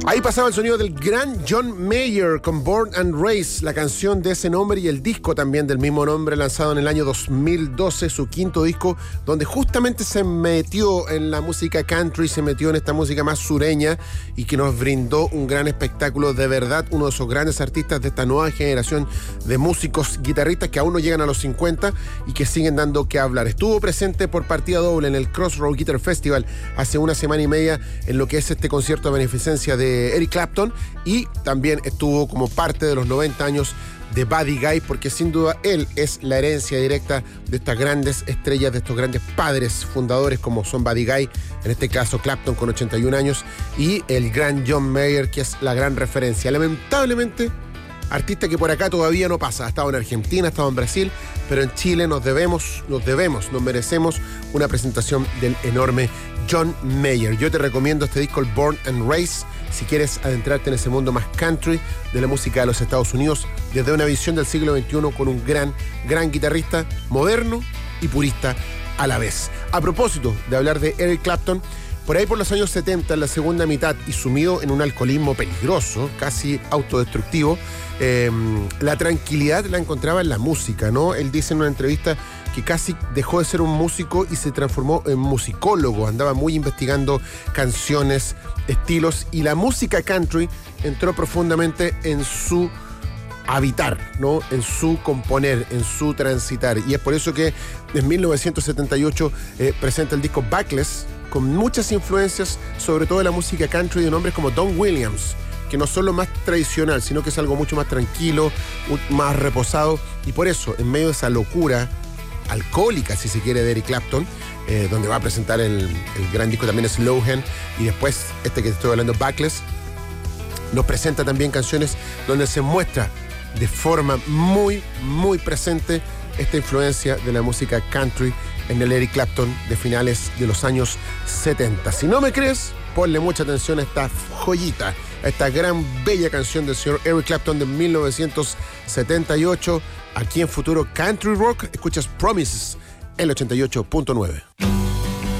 Ahí pasaba el sonido del gran John Mayer con Born and Raised, la canción de ese nombre y el disco también del mismo nombre, lanzado en el año 2012, su quinto disco, donde justamente se metió en la música country, se metió en esta música más sureña y que nos brindó un gran espectáculo, de verdad, uno de esos grandes artistas de esta nueva generación de músicos guitarristas que aún no llegan a los 50 y que siguen dando que hablar. Estuvo presente por partida doble en el Crossroads Guitar Festival hace una semana y media en lo que es este concierto de beneficencia de Eric Clapton, y también estuvo como parte de los 90 años de Buddy Guy, porque sin duda él es la herencia directa de estas grandes estrellas, de estos grandes padres fundadores como son Buddy Guy, en este caso Clapton con 81 años, y el gran John Mayer, que es la gran referencia. Lamentablemente, artista que por acá todavía no pasa. Ha estado en Argentina, ha estado en Brasil, pero en Chile nos merecemos una presentación del enorme John Mayer. Yo te recomiendo este disco, el Born and Raised, si quieres adentrarte en ese mundo más country de la música de los Estados Unidos, desde una visión del siglo XXI con un gran guitarrista, moderno y purista a la vez. A propósito de hablar de Eric Clapton, por ahí por los años 70, en la segunda mitad, y sumido en un alcoholismo peligroso, casi autodestructivo, la tranquilidad la encontraba en la música, ¿no? Él dice en una entrevista que casi dejó de ser un músico y se transformó en musicólogo. Andaba muy investigando canciones, estilos, y la música country entró profundamente en su habitar, ¿no? En su componer, en su transitar. Y es por eso que en 1978 presenta el disco Backless, con muchas influencias, sobre todo de la música country de nombres como Don Williams, que no son lo más tradicional, sino que es algo mucho más tranquilo, más reposado. Y por eso, en medio de esa locura alcohólica, si se quiere, de Eric Clapton, donde va a presentar el gran disco también Slow Hand, y después este que te estoy hablando, Backless, nos presenta también canciones donde se muestra de forma muy presente esta influencia de la música country en el Eric Clapton de finales de los años 70. Si no me crees, ponle mucha atención a esta joyita, a esta gran bella canción del señor Eric Clapton de 1978. Aquí en Futuro Country Rock escuchas Promises, el 88.9.